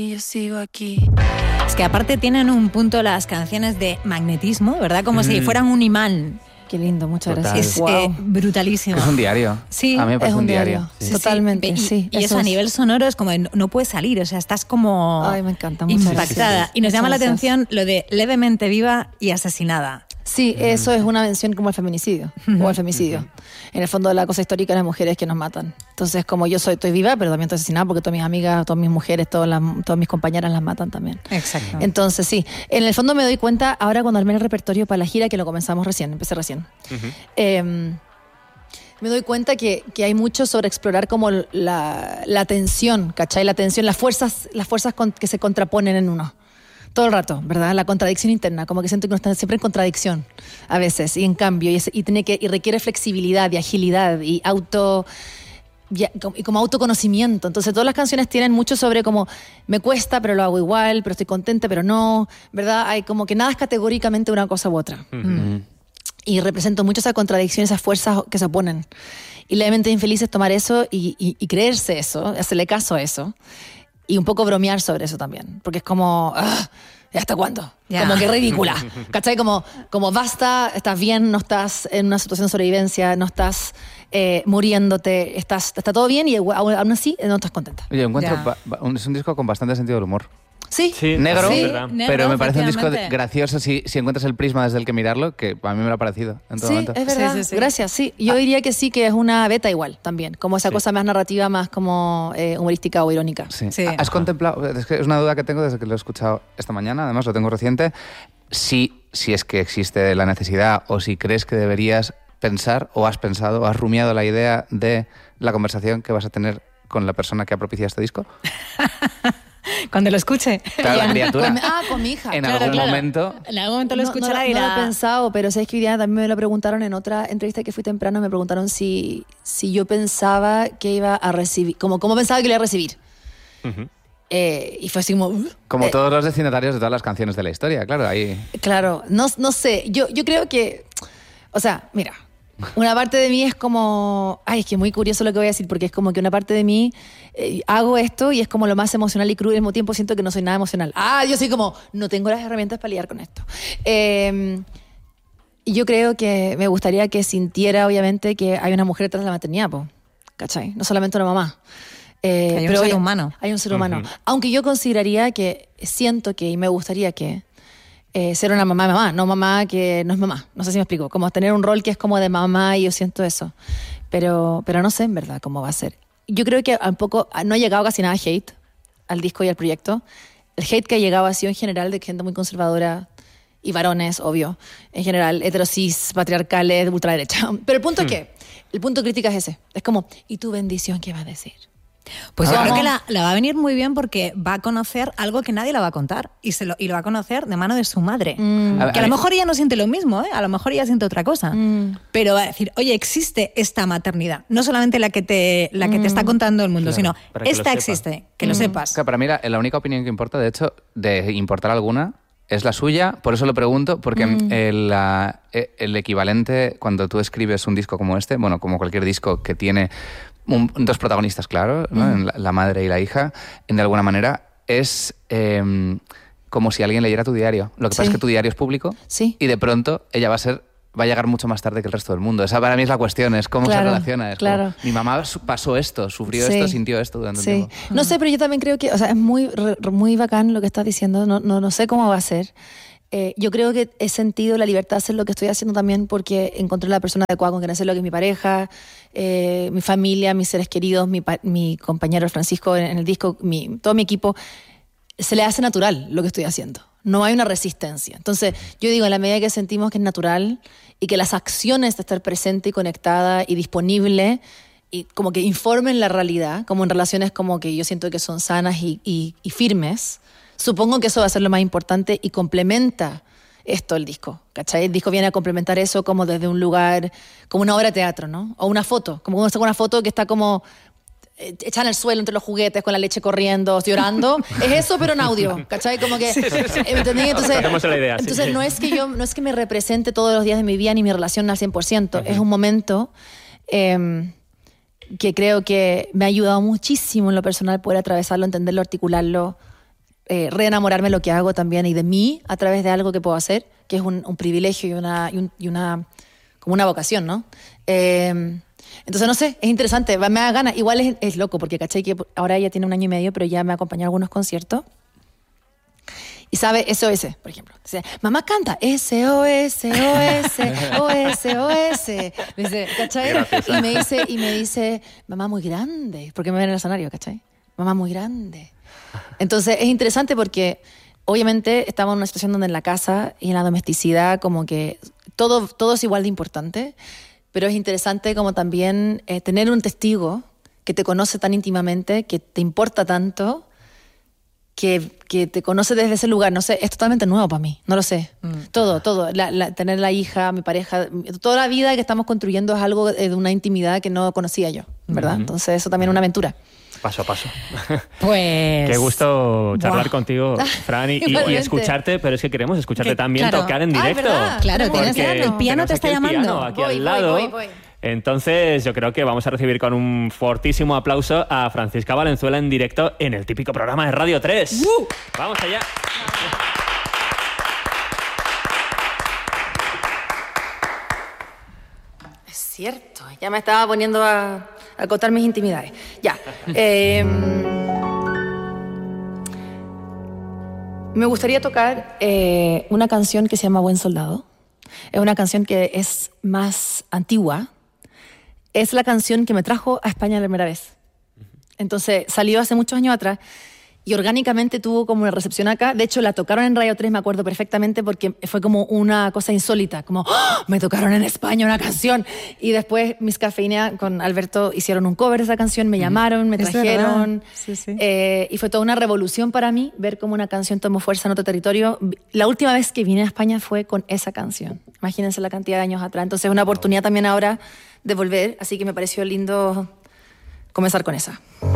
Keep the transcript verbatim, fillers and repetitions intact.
Y yo sigo aquí. Es que aparte tienen un punto las canciones de magnetismo, ¿verdad? Como mm. si fueran un imán. Qué lindo, muchas Total. gracias. Es wow. eh, brutalísimo. Es un diario. Sí, a mí me parece es un un diario. diario. Sí, Totalmente, y, sí. Y eso, eso a nivel sonoro es como no, no puedes salir, o sea, estás como Ay, me encanta, muchas impactada. gracias. Y nos Muchas llama gracias. la atención lo de levemente viva y asesinada. Sí, eso es una mención como al feminicidio o al femicidio. En el fondo, la cosa histórica de las mujeres que nos matan. Entonces, como yo soy, estoy viva, pero también estoy asesinada porque todas mis amigas, todas mis mujeres, todas, las, todas mis compañeras las matan también. Exacto. Entonces, sí. En el fondo me doy cuenta ahora cuando armé el repertorio para la gira, que lo comenzamos recién, empecé recién. Uh-huh. Eh, me doy cuenta que, que hay mucho sobre explorar como la, la tensión, ¿cachai? La tensión, las fuerzas, las fuerzas con, que se contraponen en uno. Todo el rato, ¿verdad? La contradicción interna, como que siento que uno está siempre en contradicción a veces, y en cambio, y, es, y, tiene que, y requiere flexibilidad y agilidad y auto y, y como autoconocimiento. Entonces todas las canciones tienen mucho sobre como me cuesta pero lo hago igual, pero estoy contenta pero no, ¿verdad? Hay como que nada es categóricamente una cosa u otra. Uh-huh. Mm. Y represento mucho esa contradicción, esas fuerzas que se oponen. Y levemente infeliz es tomar eso y, y, y creerse eso, hacerle caso a eso. Y un poco bromear sobre eso también. Porque es como, ¿hasta cuándo? Yeah. Como que ridícula. ¿Cachai? Como, como basta, estás bien, no estás en una situación de sobrevivencia, no estás eh, muriéndote, estás, está todo bien y aún así no estás contenta. Oye, encuentro Yeah. ba- ba- un, es un disco con bastante sentido del humor. Sí, Sí, negro, sí, pero negro, me parece un disco de- efectivamente. gracioso si, si encuentras el prisma desde el que mirarlo, que a mí me lo ha parecido en todo sí, momento. es verdad. Sí, sí, sí. Gracias, sí. Yo diría que sí, que es una beta igual también. Como esa Sí. cosa más narrativa, más como eh, humorística o irónica. Sí. Sí. ¿Has contemplado? Es que es una duda que tengo desde que lo he escuchado esta mañana, además lo tengo reciente. Si, si es que existe la necesidad o si crees que deberías pensar o has pensado o has rumiado la idea de la conversación que vas a tener con la persona que ha propiciado este disco. Cuando lo escuche. Claro, la criatura. Con mi- ah, con mi hija. En Claro, algún claro. momento. En algún momento lo No, escuchará no, y no dirá... lo he pensado, pero sabes que hoy día también me lo preguntaron en otra entrevista que fui temprano, me preguntaron si, si yo pensaba que iba a recibir, como, como pensaba que lo iba a recibir. Uh-huh. Eh, y fue así como... uh, Como eh, todos los destinatarios de todas las canciones de la historia, claro, ahí. Claro, no, no sé, yo, yo creo que, o sea, mira, una parte de mí es como, ay, es que muy curioso lo que voy a decir, porque es como que una parte de mí eh, hago esto y es como lo más emocional y crudo y al mismo tiempo siento que no soy nada emocional. Ah, yo soy como, no tengo las herramientas para lidiar con esto. Eh, y yo creo que me gustaría que sintiera, obviamente, que hay una mujer detrás de la maternidad, po, ¿cachai? No solamente una mamá. Eh, Hay un pero ser hay- humano. Hay un ser humano. Uh-huh. Aunque yo consideraría que, siento que, y me gustaría que, eh, ser una mamá de mamá, no mamá que no es mamá. No sé si me explico. Como tener un rol que es como de mamá y yo siento eso. Pero, pero no sé en verdad cómo va a ser. Yo creo que un poco, no ha llegado casi nada hate al disco y al proyecto. El hate que ha llegado ha sido en general de gente muy conservadora y varones, obvio. En general, heterosis, patriarcales, de ultraderecha. Pero el punto Hmm. es que, el punto crítica es ese. Es como, ¿y tu bendición qué va a decir? Pues yo Ah. creo que la, la va a venir muy bien porque va a conocer algo que nadie la va a contar y, se lo, y lo va a conocer de mano de su madre. Mm. A- Que a a lo mí- mejor ella no siente lo mismo, ¿eh? A lo mejor ella siente otra cosa. Mm. Pero va a decir, oye, existe esta maternidad. No solamente la que te, la que te está contando el mundo, Claro, sino para que lo esta sepa. existe, que lo sepas. Claro, para mí la, la única opinión que importa, de hecho, de importar alguna, es la suya. Por eso lo pregunto, porque Mm. el, la- el equivalente, cuando tú escribes un disco como este, bueno, como cualquier disco que tiene un- dos protagonistas, claro, ¿no? Mm. la, la madre y la hija, en- de alguna manera, es eh, como si alguien leyera tu diario. Lo que pasa Sí. es que tu diario es público Sí. y de pronto ella va a ser... va a llegar mucho más tarde que el resto del mundo. Esa para mí es la cuestión, es cómo Claro, se relaciona. Es claro. como, mi mamá su- pasó esto, sufrió Sí. esto, sintió esto durante un Sí. tiempo. No sé, pero yo también creo que, o sea, es muy, re- muy bacán lo que estás diciendo. No, no, no sé cómo va a ser. Eh, yo creo que he sentido la libertad de hacer lo que estoy haciendo también porque encontré la persona adecuada con quien hacer lo que es mi pareja, eh, mi familia, mis seres queridos, mi, pa- mi compañero Francisco en, en el disco, mi, todo mi equipo. Se le hace natural lo que estoy haciendo. No hay una resistencia. Entonces, yo digo, en la medida que sentimos que es natural y que las acciones de estar presente y conectada y disponible y como que informen la realidad, como en relaciones como que yo siento que son sanas y, y, y firmes, supongo que eso va a ser lo más importante y complementa esto el disco, ¿cachai? El disco viene a complementar eso como desde un lugar, como una obra de teatro, ¿no? O una foto, como cuando saca una foto que está como eh, echada en el suelo entre los juguetes con la leche corriendo, llorando. Es eso, pero en audio, ¿cachai? Como que, ¿me entendí? Entonces, Hacemos la idea, sí. entonces no es que yo, no es que me represente todos los días de mi vida ni mi relación al cien por ciento. Uh-huh. Es un momento eh, que creo que me ha ayudado muchísimo en lo personal poder atravesarlo, entenderlo, articularlo eh, reenamorarme de lo que hago también y de mí a través de algo que puedo hacer, que es un, un privilegio y una, y, un, y una, como una vocación, ¿no? Eh, entonces, no sé, es interesante, me da ganas. Igual es, es loco, porque caché que ahora ella tiene un año y medio, pero ya me acompañó a algunos conciertos. Y sabe S O S, por ejemplo. Dice, mamá canta S O S, O S, O S, O S. Dice, ¿cachai? Y me dice, y me dice, mamá muy grande, porque me ven en el escenario, ¿cachai? Mamá muy grande. Entonces es interesante porque obviamente estamos en una situación donde en la casa y en la domesticidad como que todo, todo es igual de importante, pero es interesante como también eh, tener un testigo que te conoce tan íntimamente, que te importa tanto, que, que te conoce desde ese lugar. No sé, es totalmente nuevo para mí, no lo sé. Mm. Todo, todo. La, la, tener la hija, mi pareja, toda la vida que estamos construyendo es algo de una intimidad que no conocía yo, ¿verdad? Mm-hmm. Entonces eso también es una aventura. Paso a paso. Pues... Qué gusto charlar Buah. contigo, Fran, y, y escucharte, pero es que queremos escucharte que, también claro. tocar en directo. Ah, claro, tienes el piano te está llamando. El piano aquí voy, al lado. Voy, voy, voy. Entonces yo creo que vamos a recibir con un fortísimo aplauso a Francisca Valenzuela en directo en el típico programa de Radio tres. Uh. ¡Vamos allá! Es cierto, ya me estaba poniendo a... a contar mis intimidades. Ya. Eh, me gustaría tocar eh, una canción que se llama Buen Soldado. Es una canción que es más antigua. Es la canción que me trajo a España la primera vez. Entonces, salió hace muchos años atrás y orgánicamente tuvo como una recepción acá. De hecho, la tocaron en Radio tres, me acuerdo perfectamente, porque fue como una cosa insólita, como ¡oh! Me tocaron en España una canción. Y después Miss Cafeína con Alberto hicieron un cover de esa canción, me llamaron, me trajeron. Sí, sí. Eh, y fue toda una revolución para mí ver cómo una canción tomó fuerza en otro territorio. La última vez que vine a España fue con esa canción. Imagínense la cantidad de años atrás. Entonces es una oportunidad también ahora de volver, así que me pareció lindo comenzar con esa.